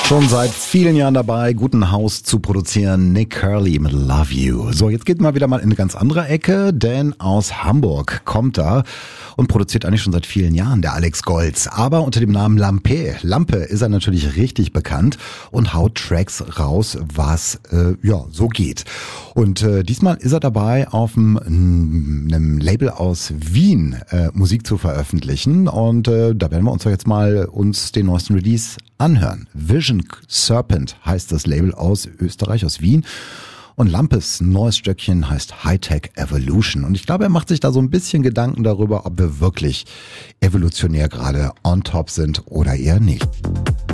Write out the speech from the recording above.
Schon seit vielen Jahren dabei, guten Haus zu produzieren. Nick Curly mit Love You. So, jetzt geht mal wieder mal in eine ganz andere Ecke, denn aus Hamburg kommt er und produziert eigentlich schon seit vielen Jahren der Alex Golz. Aber unter dem Namen Lampe. Lampe ist er natürlich richtig bekannt und haut Tracks raus, was so geht. Und diesmal ist er dabei, auf einem Label aus Wien Musik zu veröffentlichen. Und da werden wir uns doch jetzt mal den neuesten Release anhören. Vision Serpent heißt das Label aus Österreich, aus Wien. Und Lampes neues Stöckchen heißt Hightech Evolution. Und ich glaube, er macht sich da so ein bisschen Gedanken darüber, ob wir wirklich evolutionär gerade on top sind oder eher nicht.